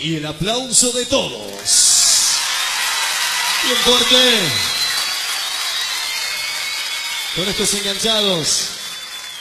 y el aplauso de todos. Bien fuerte. Con estos enganchados.